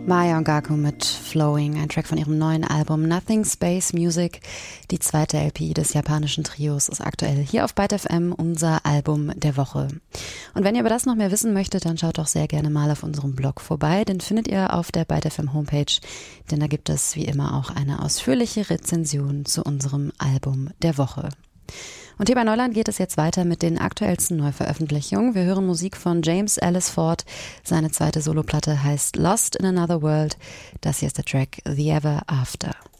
Maya Ongaku mit Flowing, ein Track von ihrem neuen Album Nothing Space Music. Die zweite LP des japanischen Trios ist aktuell hier auf Byte FM unser Album der Woche. Und wenn ihr über das noch mehr wissen möchtet, dann schaut doch sehr gerne mal auf unserem Blog vorbei. Den findet ihr auf der Byte FM Homepage, denn da gibt es wie immer auch eine ausführliche Rezension zu unserem Album der Woche. Und hier bei Neuland geht es jetzt weiter mit den aktuellsten Neuveröffentlichungen. Wir hören Musik von James Ellis Ford. Seine zweite Soloplatte heißt Lost in Another World. Das hier ist der Track The Ever After.